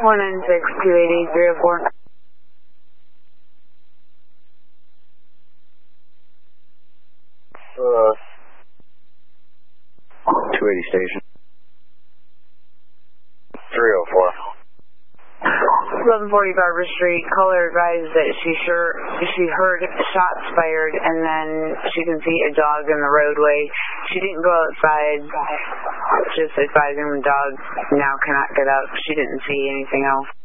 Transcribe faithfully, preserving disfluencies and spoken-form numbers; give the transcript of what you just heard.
one nine six, two eighty, three oh four. Uh, two eighty station. three oh four. eleven forty Barber Street. Caller advised that she sure she heard shots fired, and then she can see a dog in the roadway. She didn't go outside, just advising the dog now cannot get out. She didn't see anything else.